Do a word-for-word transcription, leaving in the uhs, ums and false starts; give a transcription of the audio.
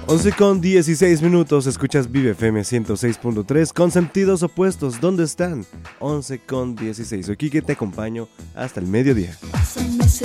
once con dieciséis minutos, escuchas Vive F M ciento seis punto tres con sentidos opuestos. ¿Dónde están? once con dieciséis. Soy Kike, te acompaño hasta el mediodía. Pasan meses